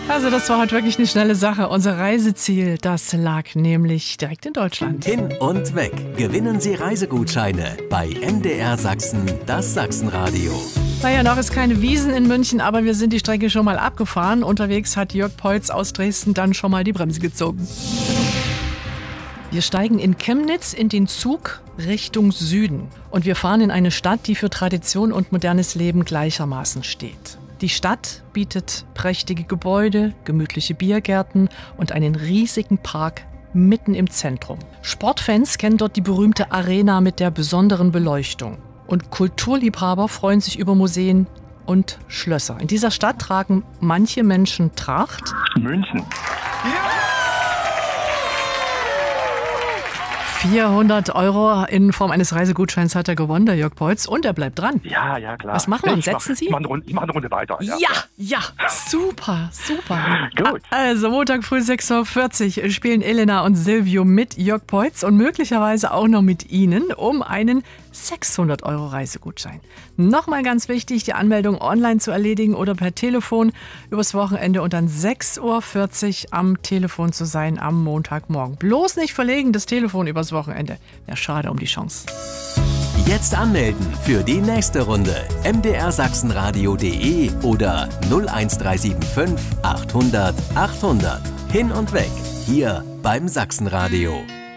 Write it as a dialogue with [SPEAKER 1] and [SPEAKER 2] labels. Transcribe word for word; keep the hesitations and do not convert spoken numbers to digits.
[SPEAKER 1] Also das war heute wirklich eine schnelle Sache. Unser Reiseziel, das lag nämlich direkt in Deutschland.
[SPEAKER 2] Hin und weg. Gewinnen Sie Reisegutscheine bei M D R Sachsen, das Sachsenradio.
[SPEAKER 1] Naja, noch ist keine Wiesn in München, aber wir sind die Strecke schon mal abgefahren. Unterwegs hat Jörg Peutz aus Dresden dann schon mal die Bremse gezogen. Wir steigen in Chemnitz in den Zug Richtung Süden. Und wir fahren in eine Stadt, die für Tradition und modernes Leben gleichermaßen steht. Die Stadt bietet prächtige Gebäude, gemütliche Biergärten und einen riesigen Park mitten im Zentrum. Sportfans kennen dort die berühmte Arena mit der besonderen Beleuchtung. Und Kulturliebhaber freuen sich über Museen und Schlösser. In dieser Stadt tragen manche Menschen Tracht.
[SPEAKER 3] München.
[SPEAKER 1] vierhundert Euro in Form eines Reisegutscheins hat er gewonnen, der Jörg Peutz. Und er bleibt dran.
[SPEAKER 3] Ja, ja, klar.
[SPEAKER 1] Was machen wir?
[SPEAKER 3] Ich
[SPEAKER 1] Setzen
[SPEAKER 3] mach,
[SPEAKER 1] Sie?
[SPEAKER 3] Ich mache eine, Runde- ich mach eine Runde weiter.
[SPEAKER 1] Ja, ja, super, super.
[SPEAKER 3] Gut.
[SPEAKER 1] Also Montag früh sechs Uhr vierzig spielen Elena und Silvio mit Jörg Peutz und möglicherweise auch noch mit Ihnen um einen sechshundert Euro Reisegutschein. Nochmal ganz wichtig, die Anmeldung online zu erledigen oder per Telefon übers Wochenende und dann sechs Uhr vierzig am Telefon zu sein am Montagmorgen. Bloß nicht verlegen, das Telefon übers Wochenende. Wäre schade um die Chance.
[SPEAKER 2] Jetzt anmelden für die nächste Runde. m d r sachsenradio punkt d e oder null eins drei sieben fünf achthundert achthundert. Hin und weg. Hier beim Sachsenradio.